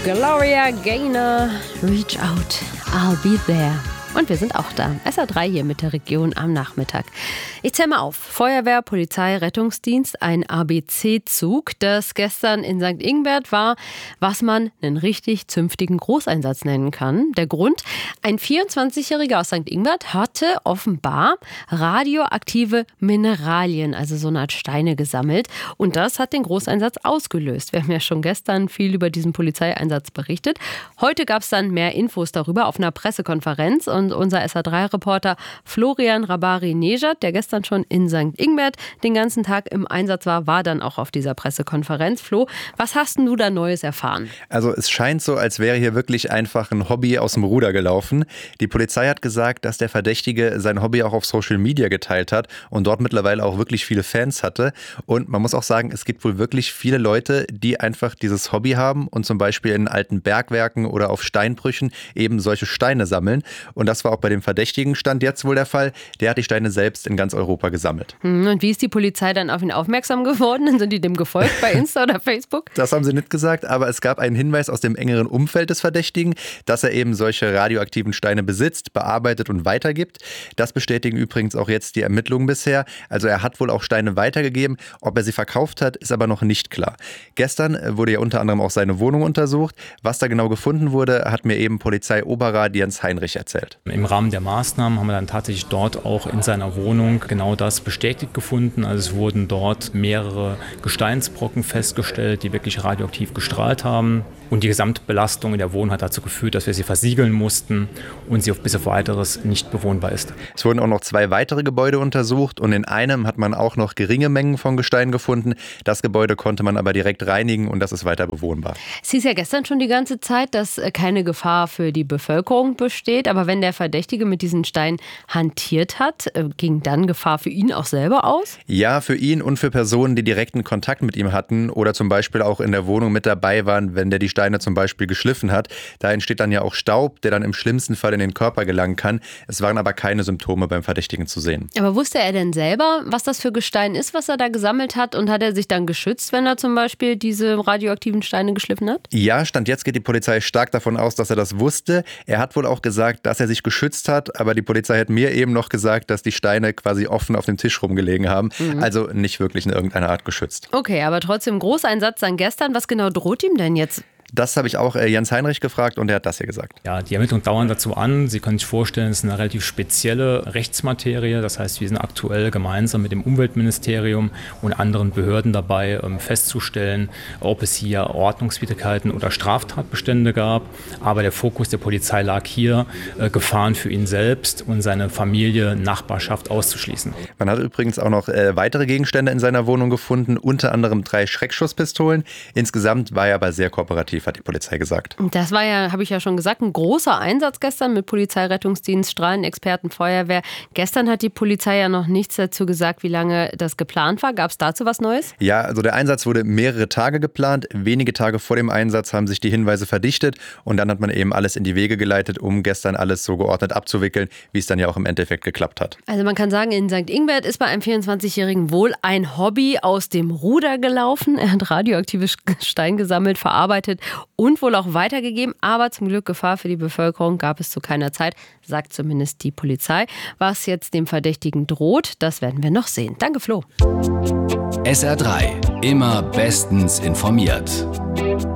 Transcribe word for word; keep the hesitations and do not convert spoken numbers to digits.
Gloria Gaynor, Reach Out, I'll Be There. Und wir sind auch da. S R drei hier mit der Region am Nachmittag. Ich zähle mal auf. Feuerwehr, Polizei, Rettungsdienst, ein A B C-Zug, das gestern in Sankt Ingbert war, was man einen richtig zünftigen Großeinsatz nennen kann. Der Grund? Ein vierundzwanzigjähriger aus Sankt Ingbert hatte offenbar radioaktive Mineralien, also so eine Art Steine gesammelt. Und das hat den Großeinsatz ausgelöst. Wir haben ja schon gestern viel über diesen Polizeieinsatz berichtet. Heute gab es dann mehr Infos darüber auf einer Pressekonferenz. Und unser S R drei Reporter Florian Rabari-Nejad, der gestern schon in Sankt Ingbert den ganzen Tag im Einsatz war, war dann auch auf dieser Pressekonferenz. Flo, was hast denn du da Neues erfahren? Also es scheint so, als wäre hier wirklich einfach ein Hobby aus dem Ruder gelaufen. Die Polizei hat gesagt, dass der Verdächtige sein Hobby auch auf Social Media geteilt hat und dort mittlerweile auch wirklich viele Fans hatte. Und man muss auch sagen, es gibt wohl wirklich viele Leute, die einfach dieses Hobby haben und zum Beispiel in alten Bergwerken oder auf Steinbrüchen eben solche Steine sammeln. Und das war auch bei dem Verdächtigen Stand jetzt wohl der Fall. Der hat die Steine selbst in ganz Europa gesammelt. Und wie ist die Polizei dann auf ihn aufmerksam geworden? Sind die dem gefolgt bei Insta oder Facebook? Das haben sie nicht gesagt, aber es gab einen Hinweis aus dem engeren Umfeld des Verdächtigen, dass er eben solche radioaktiven Steine besitzt, bearbeitet und weitergibt. Das bestätigen übrigens auch jetzt die Ermittlungen bisher. Also er hat wohl auch Steine weitergegeben. Ob er sie verkauft hat, ist aber noch nicht klar. Gestern wurde ja unter anderem auch seine Wohnung untersucht. Was da genau gefunden wurde, hat mir eben Polizeioberrat Jens Heinrich erzählt. Im Rahmen der Maßnahmen haben wir dann tatsächlich dort auch in seiner Wohnung genau das bestätigt gefunden. Also es wurden dort mehrere Gesteinsbrocken festgestellt, die wirklich radioaktiv gestrahlt haben. Und die Gesamtbelastung in der Wohnung hat dazu geführt, dass wir sie versiegeln mussten und sie auf bis auf Weiteres nicht bewohnbar ist. Es wurden auch noch zwei weitere Gebäude untersucht und in einem hat man auch noch geringe Mengen von Gestein gefunden. Das Gebäude konnte man aber direkt reinigen und das ist weiter bewohnbar. Es hieß ja gestern schon die ganze Zeit, dass keine Gefahr für die Bevölkerung besteht. Aber wenn der Verdächtige mit diesen Steinen hantiert hat, ging dann Gefahr für ihn auch selber aus? Ja, für ihn und für Personen, die direkten Kontakt mit ihm hatten oder zum Beispiel auch in der Wohnung mit dabei waren, wenn der die Steine zum Beispiel geschliffen hat. Da entsteht dann ja auch Staub, der dann im schlimmsten Fall in den Körper gelangen kann. Es waren aber keine Symptome beim Verdächtigen zu sehen. Aber wusste er denn selber, was das für Gestein ist, was er da gesammelt hat? Und hat er sich dann geschützt, wenn er zum Beispiel diese radioaktiven Steine geschliffen hat? Ja, Stand jetzt geht die Polizei stark davon aus, dass er das wusste. Er hat wohl auch gesagt, dass er sich geschützt hat, aber die Polizei hat mir eben noch gesagt, dass die Steine quasi offen auf dem Tisch rumgelegen haben. Mhm. Also nicht wirklich in irgendeiner Art geschützt. Okay, aber trotzdem Großeinsatz dann gestern. Was genau droht ihm denn jetzt? Das habe ich auch äh, Jens Heinrich gefragt und er hat das hier gesagt. Ja, die Ermittlungen dauern dazu an. Sie können sich vorstellen, es ist eine relativ spezielle Rechtsmaterie. Das heißt, wir sind aktuell gemeinsam mit dem Umweltministerium und anderen Behörden dabei, ähm, festzustellen, ob es hier Ordnungswidrigkeiten oder Straftatbestände gab. Aber der Fokus der Polizei lag hier, äh, Gefahren für ihn selbst und seine Familie, Nachbarschaft auszuschließen. Man hat übrigens auch noch äh, weitere Gegenstände in seiner Wohnung gefunden, unter anderem drei Schreckschusspistolen. Insgesamt war er aber sehr kooperativ, hat die Polizei gesagt. Das war ja, habe ich ja schon gesagt, ein großer Einsatz gestern mit Polizei, Rettungsdienst, Strahlenexperten, Feuerwehr. Gestern hat die Polizei ja noch nichts dazu gesagt, wie lange das geplant war. Gab es dazu was Neues? Ja, also der Einsatz wurde mehrere Tage geplant. Wenige Tage vor dem Einsatz haben sich die Hinweise verdichtet und dann hat man eben alles in die Wege geleitet, um gestern alles so geordnet abzuwickeln, wie es dann ja auch im Endeffekt geklappt hat. Also man kann sagen, in Sankt Ingbert ist bei einem vierundzwanzigjährigen wohl ein Hobby aus dem Ruder gelaufen. Er hat radioaktives Gestein gesammelt, verarbeitet und wohl auch weitergegeben. Aber zum Glück Gefahr für die Bevölkerung gab es zu keiner Zeit, sagt zumindest die Polizei. Was jetzt dem Verdächtigen droht, das werden wir noch sehen. Danke, Flo. S R drei, immer bestens informiert.